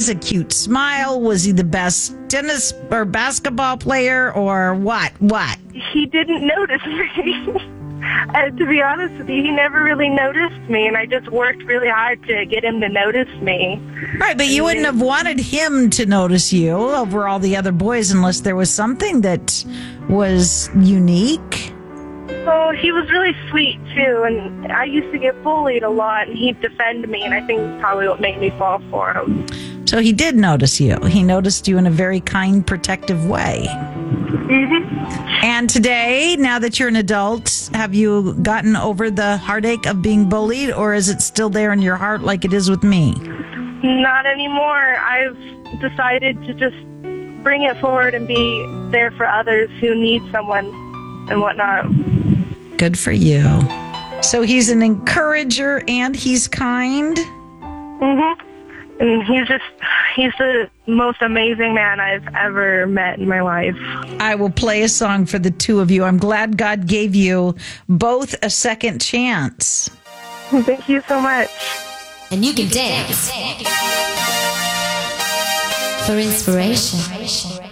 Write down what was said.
eyes, a cute smile? Was he the best tennis or basketball player or what? What? He didn't notice me. To be honest with you, he never really noticed me, and I just worked really hard to get him to notice me. Right, but you wouldn't have wanted him to notice you over all the other boys unless there was something that was unique. Oh, he was really sweet, too, and I used to get bullied a lot, and he'd defend me, and I think it's probably what made me fall for him. So he did notice you. He noticed you in a very kind, protective way. Mm-hmm. And today, now that you're an adult, have you gotten over the heartache of being bullied, or is it still there in your heart like it is with me? Not anymore. I've decided to just bring it forward and be there for others who need someone and whatnot. Good for you. So he's an encourager and he's kind? Mm-hmm. And he's the most amazing man I've ever met in my life. I will play a song for the two of you. I'm glad God gave you both a second chance. Thank you so much. And you can dance for inspiration.